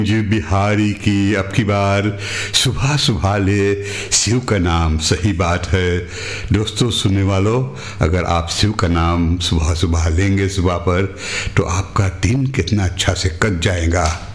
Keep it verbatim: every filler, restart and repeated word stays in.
जी बिहारी की अब की बार सुबह सुबह ले शिव का नाम, सही बात है दोस्तों। सुनने वालों, अगर आप शिव का नाम सुबह सुबह लेंगे सुबह पर, तो आपका दिन कितना अच्छा से कट जाएगा।